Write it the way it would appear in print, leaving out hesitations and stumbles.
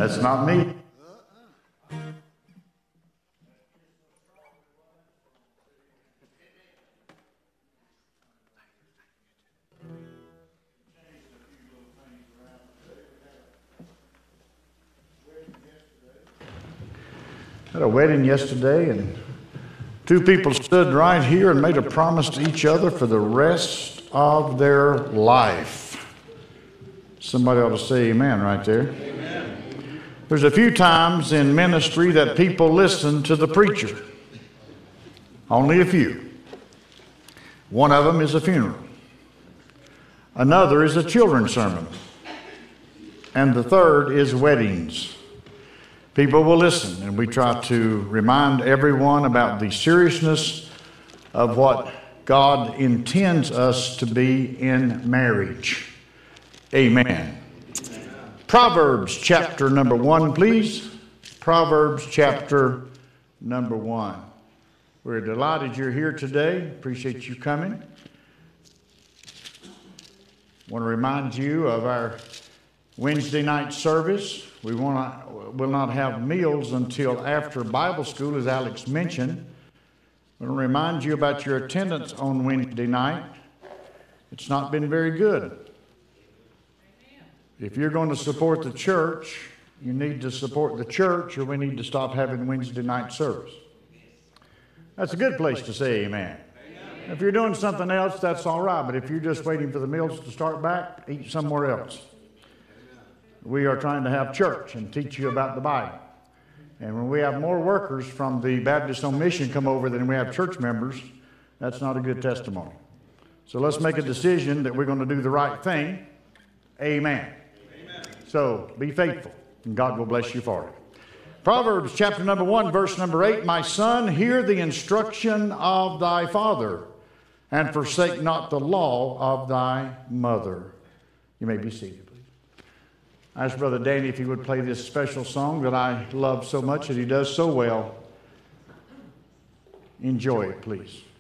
That's not me. Had a wedding yesterday, and two people stood right here and made a promise to each other for the rest of their life. Somebody ought to say amen right there. Amen. There's a few times in ministry that people listen to the preacher. Only a few. One of them is a funeral. Another is a children's sermon. And the third is weddings. People will listen, and we try to remind everyone about the seriousness of what God intends us to be in marriage. Amen. Amen. Proverbs chapter number 1, please. Proverbs chapter number 1. We're delighted you're here today. Appreciate you coming. Want to remind you of our Wednesday night service. We will not have meals until after Bible school, as Alex mentioned. I want to remind you about your attendance on Wednesday night. It's not been very good. If you're going to support the church, you need to support the church, or we need to stop having Wednesday night service. That's a good place to say amen. If you're doing something else, that's all right. But if you're just waiting for the meals to start back, eat somewhere else. We are trying to have church and teach you about the Bible. And when we have more workers from the Baptist on Mission come over than we have church members, that's not a good testimony. So let's make a decision that we're going to do the right thing. Amen. Amen. So be faithful, and God will bless you for it. Proverbs chapter number 1, verse number 8. My son, hear the instruction of thy father, and forsake not the law of thy mother. You may be seated. I asked Brother Danny if he would play this special song that I love so much, and he does so well. Enjoy it, please.